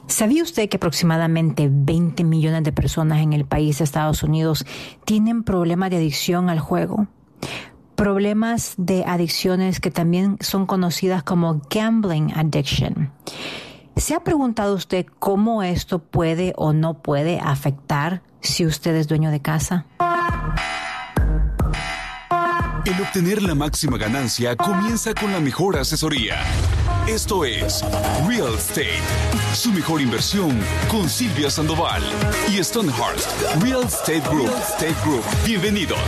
¿Sabía usted que aproximadamente 20 millones de personas en el país de Estados Unidos tienen problemas de adicción al juego? Problemas de adicciones que también son conocidas como gambling addiction. ¿Se ha preguntado usted cómo esto puede o no puede afectar si usted es dueño de casa? El obtener la máxima ganancia comienza con la mejor asesoría. Esto es Real Estate, su mejor inversión con Silvia Sandoval y Stonehurst Real Estate Group. Bienvenidos.